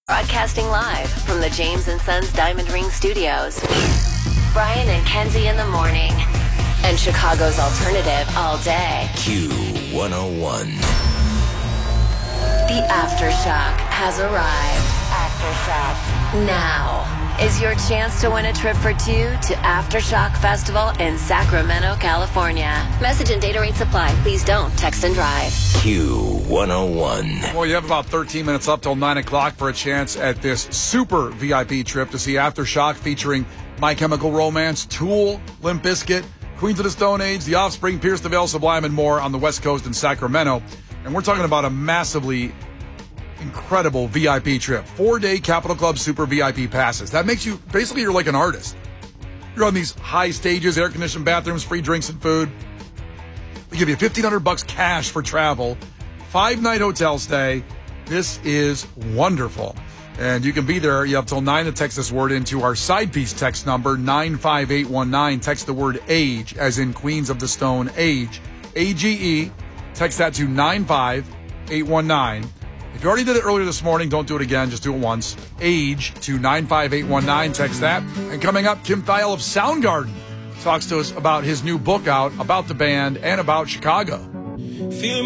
Broadcasting live from the James & Sons Diamond Ring Studios. Brian and Kenzie in the morning. And Chicago's alternative all day. Q101. The Aftershock has arrived. Aftershock. Now is your chance to win a trip for two to Aftershock Festival in Sacramento, California. Message and data rates apply. Please don't text and drive. Q101. Well, you have about 13 minutes up till 9 o'clock for a chance at this super VIP trip to see Aftershock featuring My Chemical Romance, Tool, Limp Bizkit, Queens of the Stone Age, The Offspring, Pierce the Veil, Sublime, and more on the West Coast in Sacramento. And we're talking about a massively incredible VIP trip. 4-day Capitol Club Super VIP passes. That makes you, basically, you're like an artist. You're on these high stages, air-conditioned bathrooms, free drinks and food. We give you $1,500 cash for travel, 5-night hotel stay. This is wonderful. And you can be there. You have till 9 to text this word into our side piece text number, 95819. Text the word age, as in Queens of the Stone Age. AGE. Text that to 95819. If you already did it earlier this morning, don't do it again. Just do it once. Age to 95819. Text that. And coming up, Kim Thayil of Soundgarden talks to us about his new book out, about the band, and about Chicago. Feel